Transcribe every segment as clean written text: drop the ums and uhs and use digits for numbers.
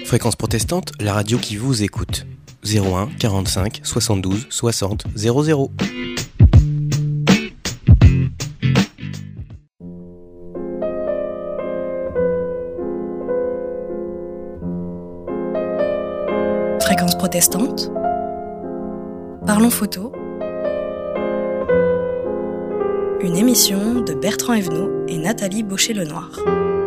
Fréquence protestante, la radio qui vous écoute. 01 45 72 60 00. Fréquence protestante. Parlons photo. Une émission de Bertrand Evenot et Nathalie Baucher-Lenoir.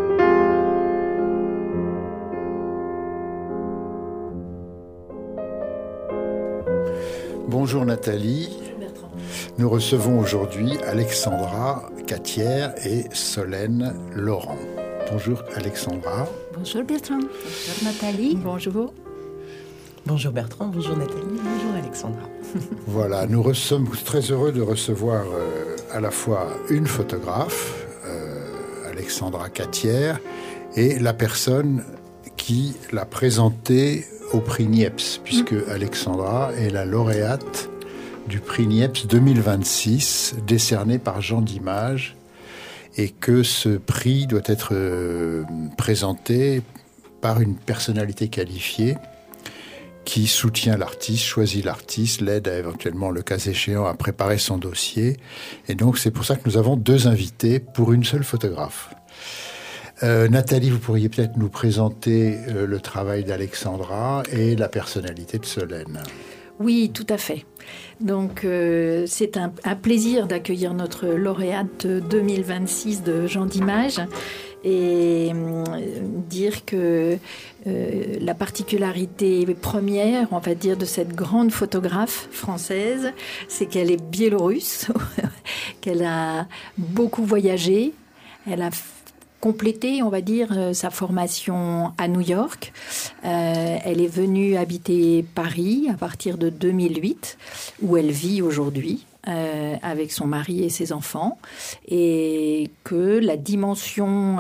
Bonjour Nathalie. Bertrand. Nous recevons aujourd'hui Alexandra Catière et Solène Laurent. Bonjour Alexandra. Bonjour Bertrand. Bonjour Nathalie. Bonjour. Bonjour Bertrand, bonjour Nathalie, bonjour Alexandra. Voilà, nous sommes très heureux de recevoir à la fois une photographe, Alexandra Catière, et la personne qui l'a présentée au prix Niepce, puisque Alexandra est la lauréate du prix Niepce 2026, décerné par Gens d'Images, et que ce prix doit être présenté par une personnalité qualifiée qui soutient l'artiste, choisit l'artiste, l'aide à éventuellement, le cas échéant, à préparer son dossier. Et donc, c'est pour ça que nous avons deux invités pour une seule photographe. Nathalie, vous pourriez peut-être nous présenter le travail d'Alexandra et la personnalité de Solène. Oui, tout à fait. Donc, c'est un plaisir d'accueillir notre lauréate 2026 de Gens d'Images et dire que la particularité première, on va dire, de cette grande photographe française, c'est qu'elle est biélorusse, qu'elle a beaucoup voyagé, elle a complété, on va dire, sa formation à New York. Elle est venue habiter Paris à partir de 2008, où elle vit aujourd'hui avec son mari et ses enfants, et que la dimension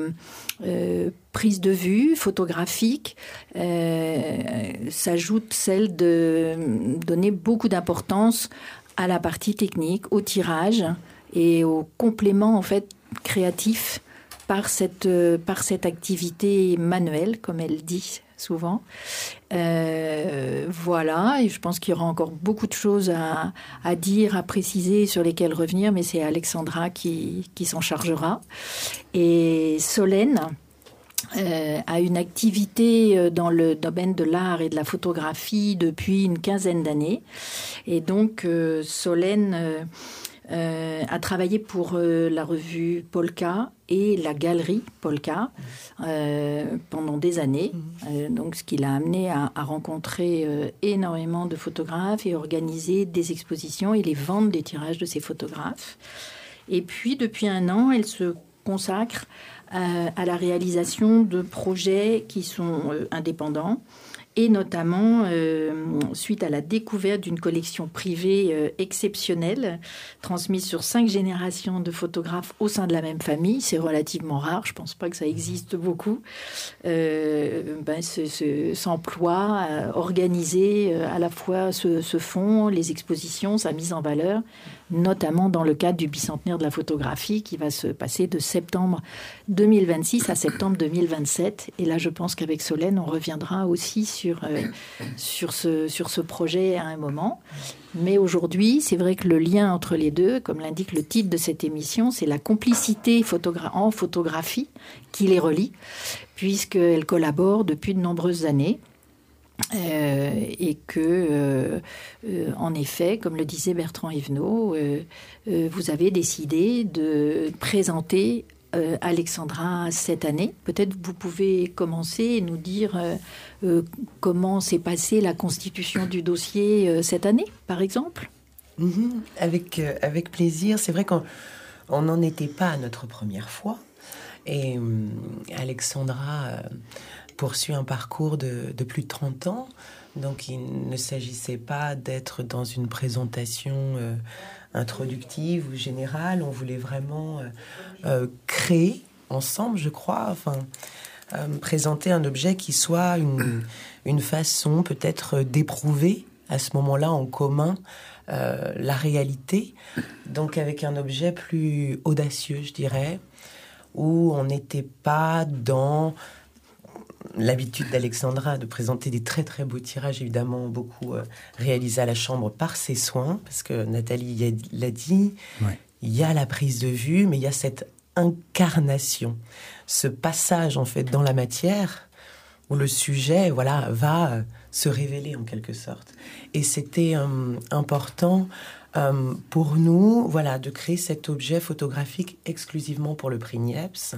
prise de vue photographique s'ajoute celle de donner beaucoup d'importance à la partie technique, au tirage et au complément en fait créatif par cette activité manuelle, comme elle dit souvent. Voilà, et je pense qu'il y aura encore beaucoup de choses à dire, à préciser, sur lesquelles revenir, mais c'est Alexandra qui s'en chargera. Et Solène a une activité dans le domaine de l'art et de la photographie depuis une quinzaine d'années. Et donc, Solène a travaillé pour la revue Polka et la galerie Polka pendant des années. Donc, ce qui l'a amené à rencontrer énormément de photographes et organiser des expositions et les ventes des tirages de ces photographes. Et puis, depuis un an, elle se consacre à la réalisation de projets qui sont indépendants, et notamment suite à la découverte d'une collection privée exceptionnelle, transmise sur 5 générations de photographes au sein de la même famille. C'est relativement rare, je ne pense pas que ça existe beaucoup. S'emploie à organiser à la fois ce fonds, les expositions, sa mise en valeur, notamment dans le cadre du bicentenaire de la photographie qui va se passer de septembre 2026 à septembre 2027. Et là, je pense qu'avec Solène, on reviendra aussi sur ce projet à un moment. Mais aujourd'hui, c'est vrai que le lien entre les deux, comme l'indique le titre de cette émission, c'est la complicité en photographie qui les relie, puisqu'elles collaborent depuis de nombreuses années. Et que, en effet, comme le disait Bertrand Evenot, vous avez décidé de présenter Alexandra cette année. Peut-être vous pouvez commencer et nous dire comment s'est passée la constitution du dossier cette année, par exemple. Avec plaisir. C'est vrai qu'on n'en était pas à notre première fois. Et Alexandra poursuit un parcours de plus de 30 ans. Donc, il ne s'agissait pas d'être dans une présentation introductive ou générale. On voulait vraiment créer ensemble, je crois, présenter un objet qui soit une façon peut-être d'éprouver à ce moment-là en commun la réalité. Donc, avec un objet plus audacieux, je dirais, où on n'était pas dans l'habitude d'Alexandra de présenter des très très beaux tirages, évidemment beaucoup réalisés à la chambre par ses soins, parce que Nathalie l'a dit, il y a la prise de vue, mais il y a cette incarnation, ce passage en fait dans la matière où le sujet va se révéler en quelque sorte. Et c'était important pour nous de créer cet objet photographique exclusivement pour le prix Niepce.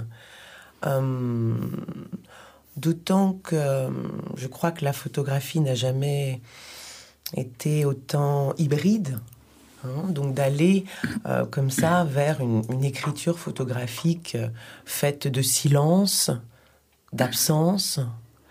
D'autant que je crois que la photographie n'a jamais été autant hybride. Donc d'aller comme ça vers une écriture photographique faite de silence, d'absence,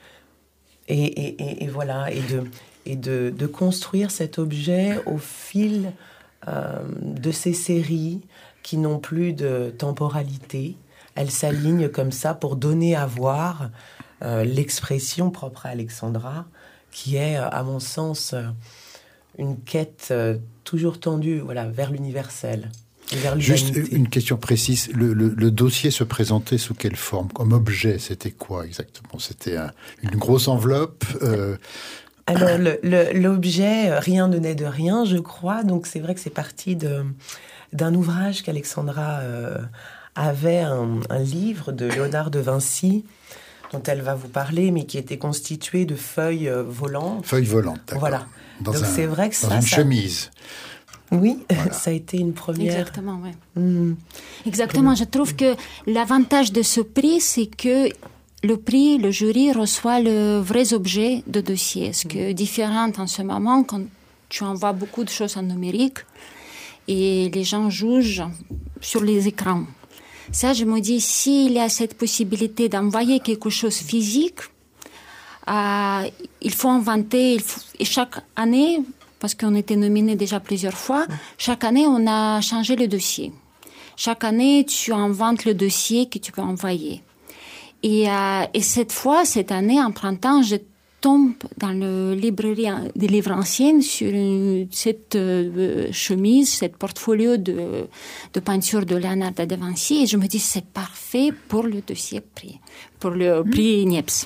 et de construire cet objet au fil de ces séries qui n'ont plus de temporalité. Elles s'alignent comme ça pour donner à voir l'expression propre à Alexandra, qui est, à mon sens, une quête toujours tendue vers l'universel, vers l'humanité. Juste une question précise. Le dossier se présentait sous quelle forme? Comme objet, c'était quoi exactement? C'était une grosse enveloppe Alors, l'objet, rien ne naît de rien, je crois. Donc, c'est vrai que c'est parti d'un ouvrage qu'Alexandra avait, un livre de Léonard de Vinci, dont elle va vous parler, mais qui était constitué de feuilles volantes. Feuilles volantes, d'accord. Voilà. Donc c'est vrai que dans une chemise. Oui, ça a été une première. Exactement, oui. Exactement. Je trouve que l'avantage de ce prix, c'est que le jury reçoit le vrai objet de dossier. Ce qui est différent en ce moment, quand tu envoies beaucoup de choses en numérique et les gens jugent sur les écrans. Ça, je me dis, s'il y a cette possibilité d'envoyer quelque chose physique, il faut inventer, et chaque année, parce qu'on était nominé déjà plusieurs fois, chaque année, on a changé le dossier. Chaque année, tu inventes le dossier que tu peux envoyer. Et cette année, en printemps, je tombe dans le librairie des livres anciens sur cette chemise, cette portfolio de peinture de Léonard de Vinci, et je me dis c'est parfait pour le dossier prix, pour le prix Niepce.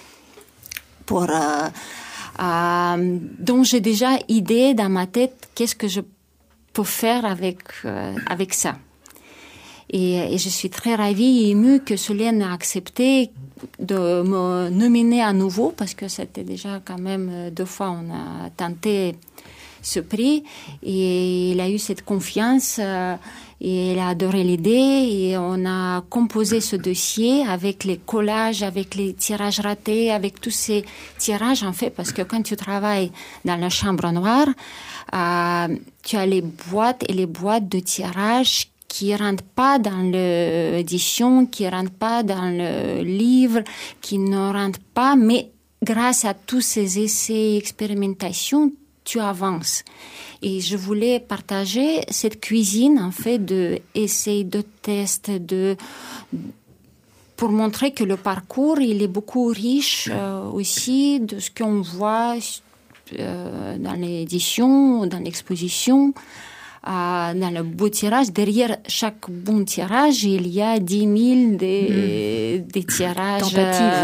Donc j'ai déjà idée dans ma tête qu'est-ce que je peux faire avec ça. Et je suis très ravie et émue que Solène a accepté de me nominer à nouveau, parce que c'était déjà quand même 2 fois on a tenté ce prix, et il a eu cette confiance et il a adoré l'idée, et on a composé ce dossier avec les collages, avec les tirages ratés, avec tous ces tirages en fait, parce que quand tu travailles dans la chambre noire, tu as les boîtes et les boîtes de tirages qui rentrent pas dans l'édition, qui rentrent pas dans le livre, qui ne rentrent pas, mais grâce à tous ces essais et expérimentations, tu avances. Et je voulais partager cette cuisine, en fait, d'essais, de tests, pour montrer que le parcours, il est beaucoup riche aussi de ce qu'on voit dans l'édition, dans l'exposition. Dans le beau tirage, derrière chaque bon tirage, il y a 10 000 des tirages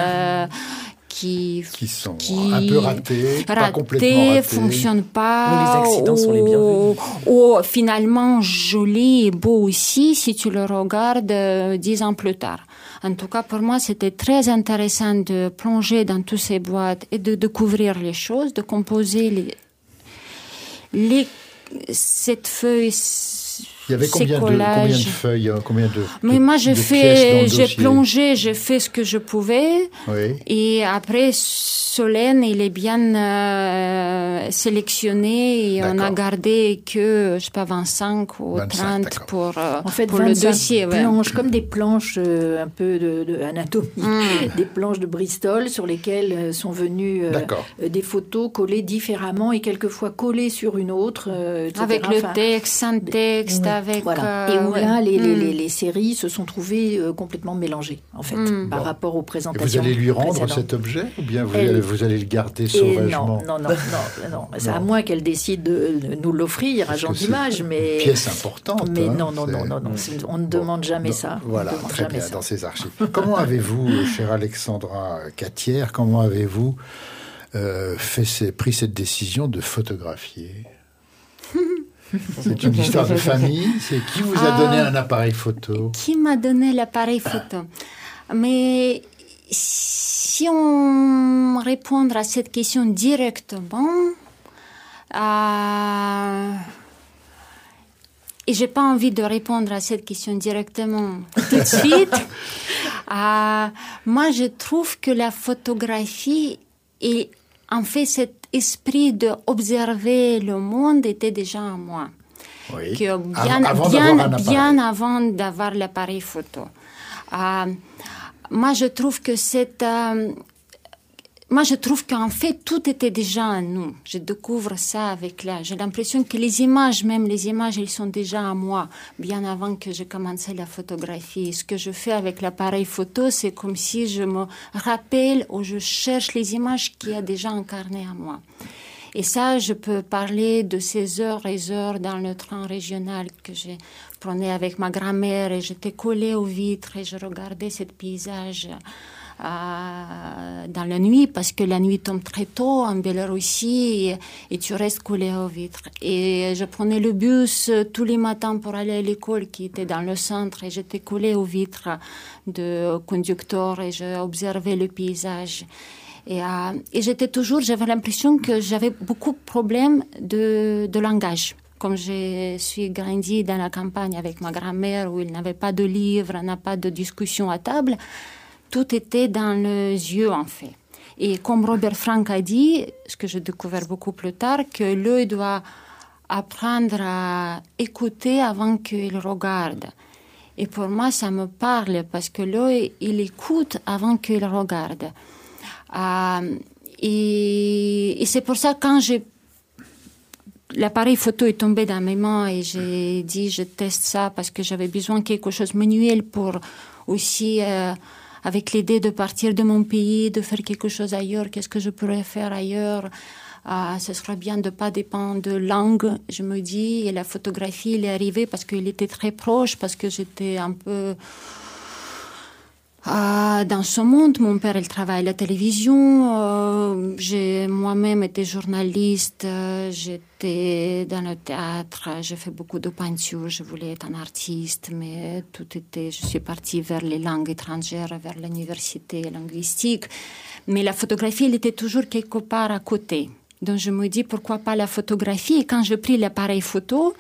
qui sont un peu ratés, pas complètement ratés, fonctionnent pas. Mais les accidents sont les bienvenus. Ou finalement joli et beau aussi si tu le regardes 10 ans plus tard. En tout cas, pour moi, c'était très intéressant de plonger dans toutes ces boîtes et de découvrir les choses, de composer cette feuille, il y avait combien de feuilles, mais moi j'ai plongé, j'ai fait ce que je pouvais, oui. Et après Solène, il est bien sélectionné, et on a gardé que je sais pas 25 ou 30 d'accord. pour en fait pour le dossier, planches, comme des planches un peu de anatomie, des planches de Bristol sur lesquelles sont venues des photos collées différemment et quelquefois collées sur une autre, etc. Avec le texte, sans texte, avec... Voilà. Et où là, les séries se sont trouvées complètement mélangées, en fait, par rapport aux présentations. Et vous allez lui rendre cet objet ou bien vous allez le garder sauvagement? Non. C'est à moi qu'elle décide de nous l'offrir à Jean d'Image, mais... Une pièce importante. Mais non. On ne demande jamais ça. Voilà, très bien, dans ces archives. Comment avez-vous, chère Alexandra Catière, pris cette décision de photographier? C'est une histoire de famille. C'est qui vous a donné un appareil photo? Qui m'a donné l'appareil photo? Mais si on répond à cette question directement, et j'ai pas envie de répondre à cette question directement tout de suite. Moi, je trouve que la photographie et en fait cet esprit d'observer le monde était déjà en moi. Oui. Que bien avant d'avoir l'appareil photo. Moi, je trouve qu'en fait, tout était déjà en nous. Je découvre ça avec l'âge. J'ai l'impression que les images, elles sont déjà en moi, bien avant que j'ai commencé la photographie. Ce que je fais avec l'appareil photo, c'est comme si je me rappelle ou je cherche les images qu'il y a déjà incarnées en moi. Et ça, je peux parler de ces heures et heures dans le train régional que je prenais avec ma grand-mère et j'étais collée aux vitres et je regardais ce paysage dans la nuit, parce que la nuit tombe très tôt en Biélorussie et tu restes collé aux vitres. Et je prenais le bus tous les matins pour aller à l'école qui était dans le centre et j'étais collée aux vitres de conducteur et j'observais le paysage. Et j'avais l'impression que j'avais beaucoup de problèmes de langage. Comme je suis grandie dans la campagne avec ma grand-mère où il n'avait pas de livres, n'a pas de discussion à table, tout était dans les yeux, en fait. Et comme Robert Frank a dit, ce que j'ai découvert beaucoup plus tard, que l'œil doit apprendre à écouter avant qu'il regarde. Et pour moi, ça me parle, parce que l'œil, il écoute avant qu'il regarde. Et c'est pour ça, quand l'appareil photo est tombé dans mes mains et j'ai dit, je teste ça parce que j'avais besoin de quelque chose de manuel pour aussi... avec l'idée de partir de mon pays, de faire quelque chose ailleurs, qu'est-ce que je pourrais faire ailleurs? Ce serait bien de ne pas dépendre de langue, je me dis. Et la photographie, il est arrivé parce qu'il était très proche, parce que j'étais un peu dans ce monde. Mon père, il travaille à la télévision. J'ai moi-même été journaliste. J'étais dans le théâtre. J'ai fait beaucoup de peinture. Je voulais être un artiste, mais je suis partie vers les langues étrangères, vers l'université linguistique. Mais la photographie, elle était toujours quelque part à côté. Donc, je me dis, pourquoi pas la photographie? Et quand j'ai pris l'appareil photo,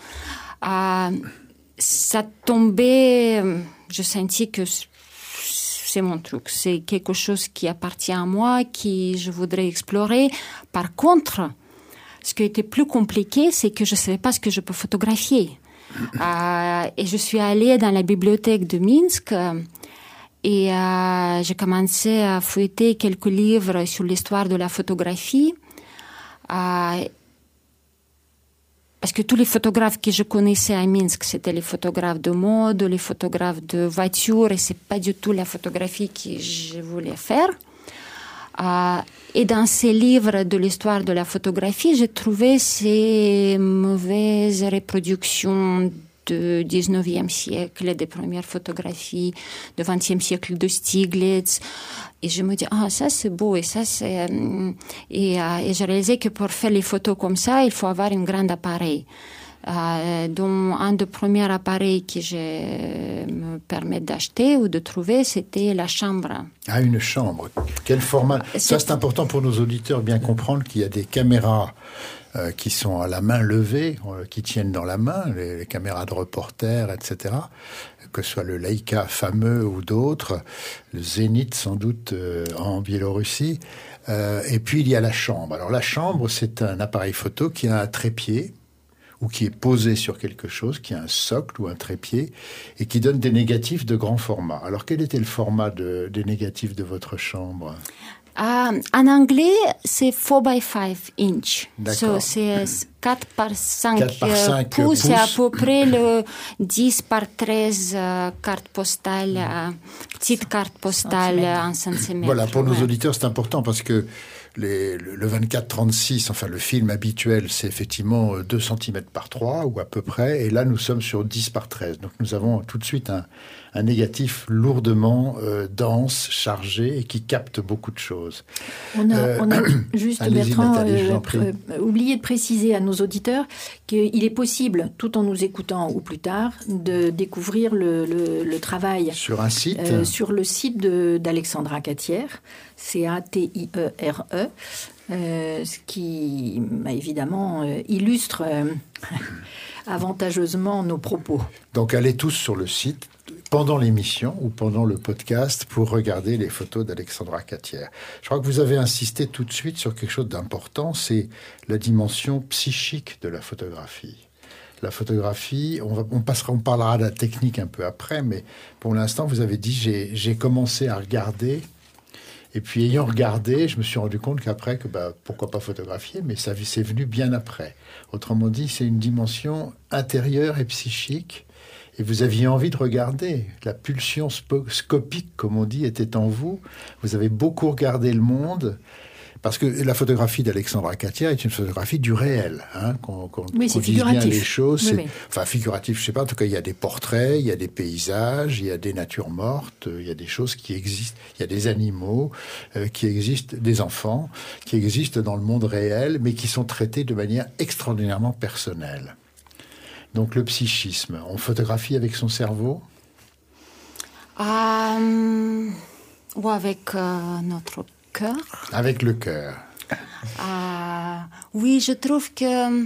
ça tombait... Je sentis que c'est mon truc. C'est quelque chose qui appartient à moi, que je voudrais explorer. Par contre, ce qui était plus compliqué, c'est que je ne savais pas ce que je peux photographier. Et je suis allée dans la bibliothèque de Minsk et j'ai commencé à feuilleter quelques livres sur l'histoire de la photographie. Parce que tous les photographes que je connaissais à Minsk, c'était les photographes de mode, les photographes de voitures, et c'est pas du tout la photographie que je voulais faire. Et dans ces livres de l'histoire de la photographie, j'ai trouvé ces mauvaises reproductions du 19e siècle, des premières photographies du 20e siècle de Stiglitz. Et je me dis, ça c'est beau, et ça c'est... Et j'ai réalisé que pour faire les photos comme ça, il faut avoir un grand appareil. Donc, un des premiers appareils que je me permets d'acheter ou de trouver, c'était la chambre. Une chambre. Quel format? Ça, c'est important pour nos auditeurs, bien comprendre qu'il y a des caméras qui sont à la main levée, qui tiennent dans la main, les caméras de reporters, etc., que ce soit le Leica fameux ou d'autres, le Zénith sans doute en Biélorussie. Et puis il y a la chambre. Alors la chambre, c'est un appareil photo qui a un trépied, ou qui est posé sur quelque chose, qui a un socle ou un trépied, et qui donne des négatifs de grand format. Alors quel était le format des négatifs de votre chambre ? En anglais, c'est 4x5 inch. D'accord. C'est 4 par 5, 4 par 5 pouces. C'est à peu près le 10 par 13 carte postale, petite carte postale en centimètres. Voilà, pour nos auditeurs, c'est important parce que le 24-36, enfin le film habituel, c'est effectivement 2 cm par 3 ou à peu près. Et là, nous sommes sur 10 par 13. Donc nous avons tout de suite un négatif lourdement dense, chargé et qui capte beaucoup de choses. On a juste, Bertrand, Nathalie, oublié de préciser à nos auditeurs qu'il est possible, tout en nous écoutant ou plus tard, de découvrir le travail sur un site, sur le site d'Alexandra Catière, C-A-T-I-E-R-E, ce qui évidemment illustre avantageusement nos propos. Donc allez tous sur le site pendant l'émission ou pendant le podcast pour regarder les photos d'Alexandra Catière. Je crois que vous avez insisté tout de suite sur quelque chose d'important, c'est la dimension psychique de la photographie. La photographie, on parlera de la technique un peu après, mais pour l'instant, vous avez dit, j'ai commencé à regarder, et puis ayant regardé, je me suis rendu compte qu'après, pourquoi pas photographier, mais ça c'est venu bien après. Autrement dit, c'est une dimension intérieure et psychique. Et vous aviez envie de regarder. La pulsion scopique, comme on dit, était en vous. Vous avez beaucoup regardé le monde. Parce que la photographie d'Alexandra Catière est une photographie du réel. Oui, c'est figuratif. Bien les choses. Oui. Enfin, figuratif, je ne sais pas. En tout cas, il y a des portraits, il y a des paysages, il y a des natures mortes, il y a des choses qui existent. Il y a des animaux qui existent, des enfants qui existent dans le monde réel, mais qui sont traités de manière extraordinairement personnelle. Donc le psychisme, on photographie avec son cerveau ? Ou avec notre cœur. Avec le cœur. Oui, je trouve que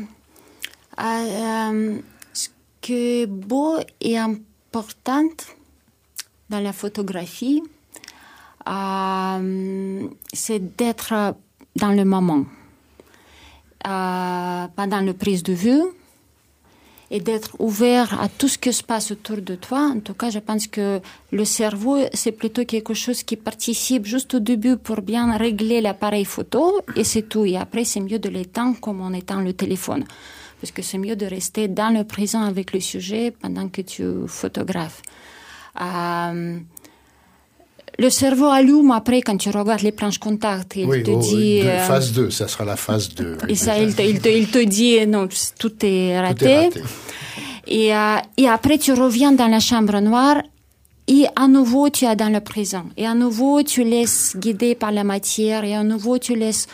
ce qui est beau et important dans la photographie, c'est d'être dans le moment. Pendant la prise de vue, et d'être ouvert à tout ce qui se passe autour de toi. En tout cas, je pense que le cerveau, c'est plutôt quelque chose qui participe juste au début pour bien régler l'appareil photo, et c'est tout. Et après, c'est mieux de l'éteindre comme on éteint le téléphone. Parce que c'est mieux de rester dans le présent avec le sujet pendant que tu photographes. Le cerveau allume après quand tu regardes les planches contact. Il te dit... phase 2, ça sera la phase 2. Et ça, il te dit, non, tout est raté. Et après, tu reviens dans la chambre noire et à nouveau, tu es dans le présent. Et à nouveau, tu laisses guider par la matière et à nouveau, tu laisses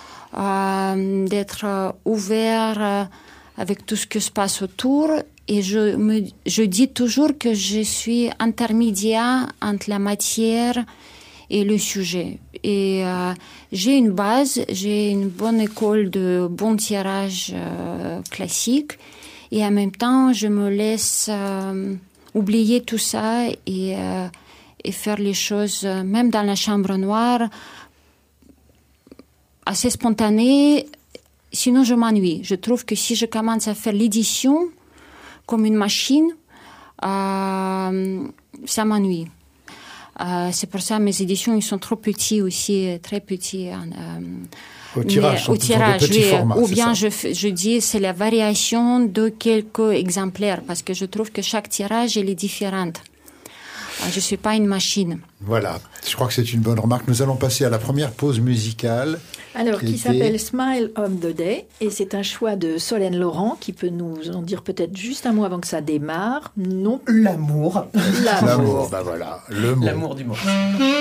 d'être ouvert avec tout ce qui se passe autour. Et je dis toujours que je suis intermédiaire entre la matière et le sujet. Et j'ai une base, j'ai une bonne école de bon tirage classique. Et en même temps, je me laisse oublier tout ça et faire les choses, même dans la chambre noire, assez spontanées. Sinon, je m'ennuie. Je trouve que si je commence à faire l'édition comme une machine, ça m'ennuie. C'est pour ça que mes éditions ils sont trop petits aussi, très petits. Au tirage, oui. Format, ou bien je dis c'est la variation de quelques exemplaires, parce que je trouve que chaque tirage il est différent. Je ne suis pas une machine. Voilà, je crois que c'est une bonne remarque. Nous allons passer à la première pause musicale. Alors, qui s'appelle Smile of the Day, et c'est un choix de Solène Laurent, qui peut nous en dire peut-être juste un mot avant que ça démarre. Non. L'amour. L'amour, voilà, le mot. L'amour du mot.